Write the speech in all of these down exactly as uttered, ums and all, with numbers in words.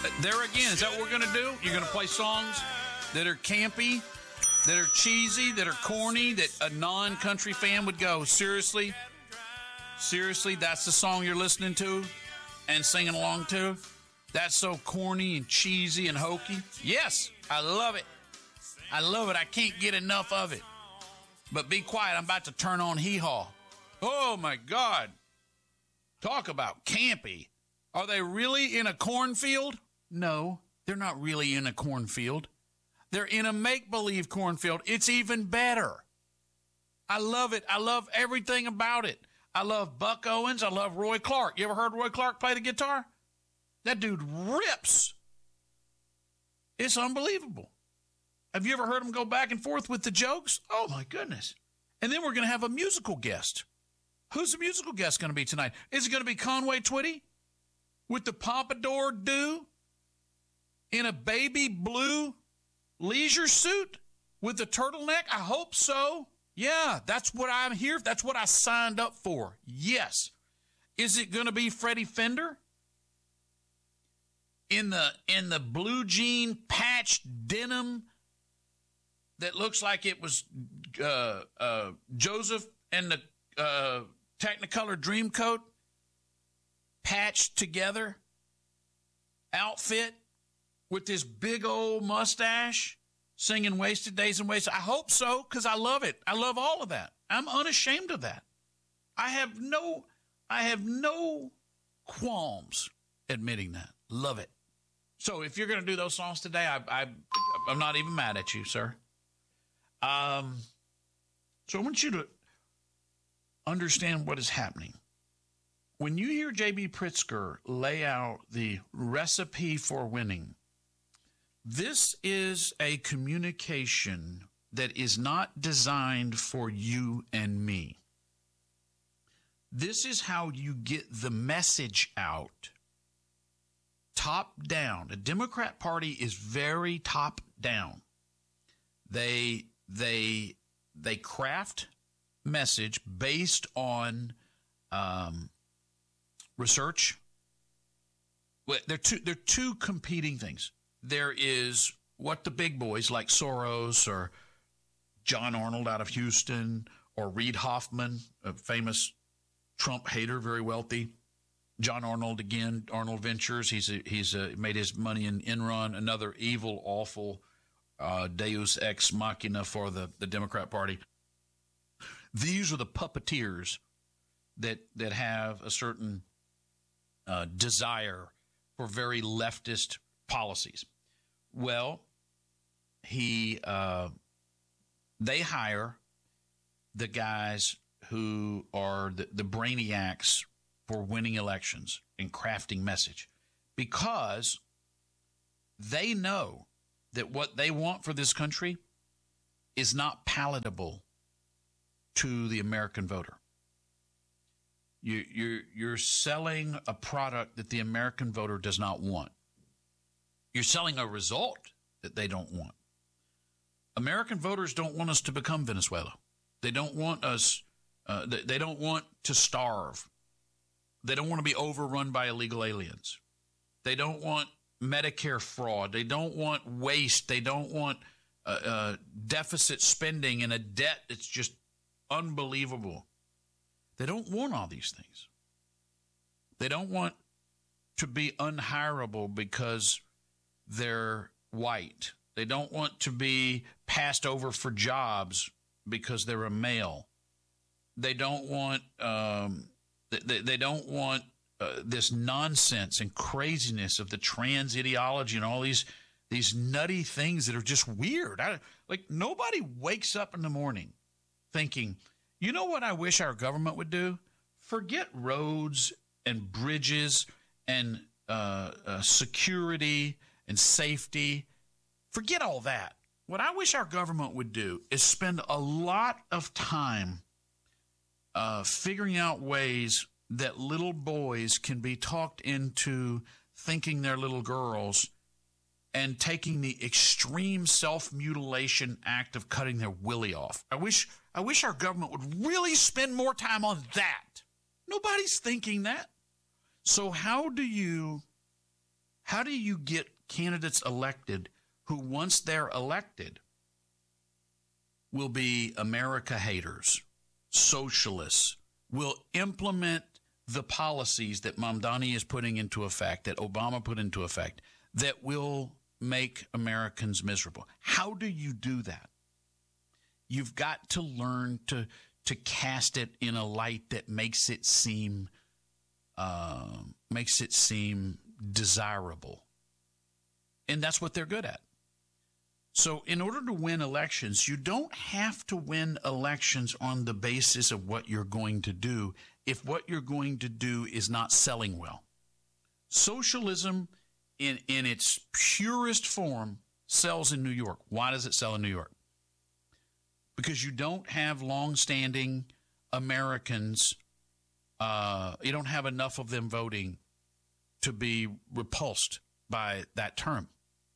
There again, is that what we're going to do? You're going to play songs that are campy, that are cheesy, that are corny, that a non-country fan would go, seriously? Seriously, that's the song you're listening to and singing along to? That's so corny and cheesy and hokey? Yes, I love it. I love it. I can't get enough of it. But be quiet. I'm about to turn on Hee Haw. Oh, my God. Talk about campy. Are they really in a cornfield? No, they're not really in a cornfield. They're in a make-believe cornfield. It's even better. I love it. I love everything about it. I love Buck Owens. I love Roy Clark. You ever heard Roy Clark play the guitar? That dude rips. It's unbelievable. Have you ever heard him go back and forth with the jokes? Oh, my goodness. And then we're going to have a musical guest. Who's the musical guest going to be tonight? Is it going to be Conway Twitty with the pompadour do in a baby blue leisure suit with the turtleneck? I hope so. Yeah, that's what I'm here. That's what I signed up for. Yes. Is it going to be Freddie Fender in the in the blue jean patched denim that looks like it was uh, uh, Joseph and the uh, Technicolor Dreamcoat patched together outfit with this big old mustache singing Wasted Days and Wasted? I hope so, because I love it. I love all of that. I'm unashamed of that. I have no, I have no qualms admitting that. Love it. So if you're going to do those songs today, I, I, I'm not even mad at you, sir. Um, so I want you to understand what is happening. When you hear J B. Pritzker lay out the recipe for winning, this is a communication that is not designed for you and me. This is how you get the message out. Top down. The Democrat Party is very top down. They they they craft message based on um, research. Well, they're two they're two competing things. There is what the big boys like Soros or John Arnold out of Houston or Reid Hoffman, a famous Trump hater, very wealthy. John Arnold again, Arnold Ventures. He's a, he's a, made his money in Enron, another evil, awful uh, Deus ex machina for the, the Democrat Party. These are the puppeteers that that have a certain uh, desire for very leftist policies. Well, he uh, they hire the guys who are the, the brainiacs for winning elections and crafting message, because they know that what they want for this country is not palatable to the American voter. You, you're, you're selling a product that the American voter does not want. You're selling a result that they don't want. American voters don't want us to become Venezuela. They don't want us, uh, they, they don't want to starve. They don't want to be overrun by illegal aliens. They don't want Medicare fraud. They don't want waste. They don't want uh, uh, deficit spending and a debt that's just unbelievable. They don't want all these things. They don't want to be unhireable because they're white. They don't want to be passed over for jobs because they're a male. They don't want... Um, They, they don't want uh, this nonsense and craziness of the trans ideology and all these these nutty things that are just weird. I, like, nobody wakes up in the morning thinking, you know what I wish our government would do? Forget roads and bridges and uh, uh, security and safety. Forget all that. What I wish our government would do is spend a lot of time Uh, figuring out ways that little boys can be talked into thinking they're little girls and taking the extreme self-mutilation act of cutting their willy off. I wish I wish our government would really spend more time on that. Nobody's thinking that. So how do you How do you get candidates elected who, once they're elected, will be America haters, socialists, will implement the policies that Mamdani is putting into effect, that Obama put into effect, that will make Americans miserable? How do you do that? You've got to learn to to cast it in a light that makes it seem uh, makes it seem desirable. And that's what they're good at. So in order to win elections, you don't have to win elections on the basis of what you're going to do if what you're going to do is not selling well. Socialism in, in its purest form sells in New York. Why does it sell in New York? Because you don't have long-standing Americans. Uh, you don't have enough of them voting to be repulsed by that term.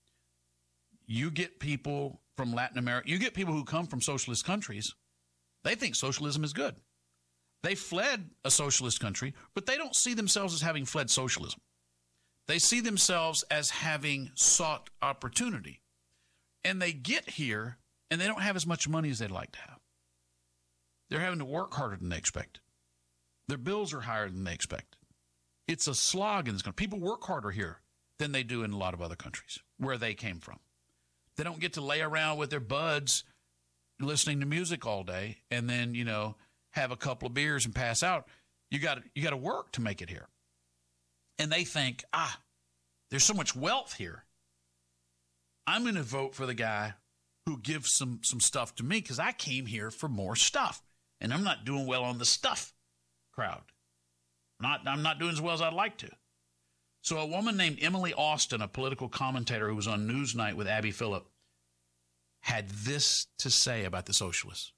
You get people from Latin America. You get people who come from socialist countries. They think socialism is good. They fled a socialist country, but they don't see themselves as having fled socialism. They see themselves as having sought opportunity. And they get here, and they don't have as much money as they'd like to have. They're having to work harder than they expected. Their bills are higher than they expected. It's a slog in this country. People work harder here than they do in a lot of other countries where they came from. They don't get to lay around with their buds listening to music all day and then, you know, have a couple of beers and pass out. You got you got to work to make it here. And they think, ah, there's so much wealth here. I'm going to vote for the guy who gives some some stuff to me because I came here for more stuff. And I'm not doing well on the stuff crowd. Not I'm not doing as well as I'd like to. So a woman named Emily Austin, a political commentator who was on Newsnight with Abby Phillip, had this to say about the socialists.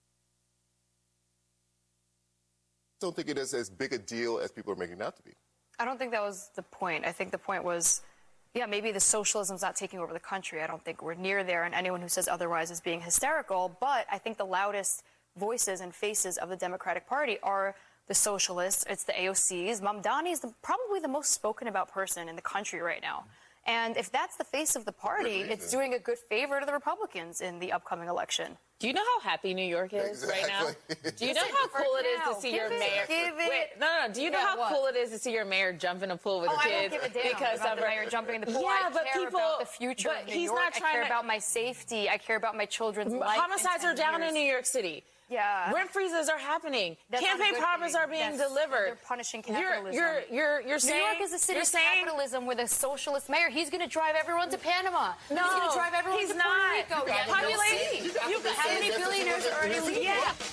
I don't think it is as big a deal as people are making it out to be. I don't think that was the point. I think the point was, yeah, maybe the socialism's not taking over the country. I don't think we're near there, and anyone who says otherwise is being hysterical. But I think the loudest voices and faces of the Democratic Party are the socialists. It's the A O Cs. Mamdani is the, probably the most spoken about person in the country right now. And if that's the face of the party, it's doing a good favor to the Republicans in the upcoming election. Do you know how happy New York is Exactly. right now? Do you know how cool it is to see Give your it, mayor? give it. Wait, no, no, no. Do you know Yeah, how what? cool it is to see your mayor jump in a pool with Oh, the I kids? don't give a damn because about of the mayor jumping in the pool. Yeah, I but care people, about the future but of New he's York. not I trying care to, about my safety. I care about my children's life. Homicides are down years. in New York City. Yeah. Rent freezes are happening. That's not a Campaign good promises thing. are being That's- delivered. They're punishing You're, capitalism. you're, you're, you're saying, New York is a city you're of saying, capitalism with a socialist mayor. He's going to drive everyone to Panama. No, he's going to drive everyone he's to not. Puerto Rico. Yeah, Population. you, how many billionaires are already leaving? Yeah.